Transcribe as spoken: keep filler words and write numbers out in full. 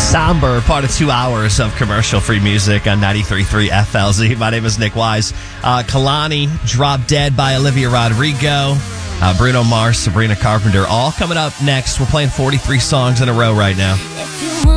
Somber, part of two hours of commercial-free music on ninety-three point three F L Z. My name is Nick Wise. Uh, Kalani, Drop Dead by Olivia Rodrigo, uh, Bruno Mars, Sabrina Carpenter, all coming up next. We're playing forty-three songs in a row right now.